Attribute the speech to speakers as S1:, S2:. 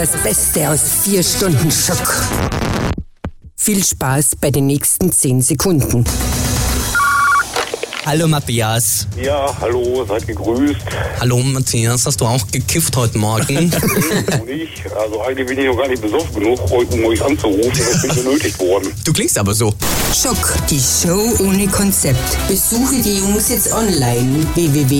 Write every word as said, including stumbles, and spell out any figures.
S1: Das Beste aus vier Stunden Schock. Viel Spaß bei den nächsten zehn Sekunden.
S2: Hallo Matthias.
S3: Ja, hallo, seid gegrüßt.
S2: Hallo Matthias, hast du auch gekifft heute Morgen?
S3: Nee, noch nicht. Also eigentlich bin ich noch gar nicht besoffen genug, heute um euch anzurufen. Ich bin benötigt worden.
S2: Du klingst aber so.
S1: Schock, die Show ohne Konzept. Besuche die Jungs jetzt online. w w w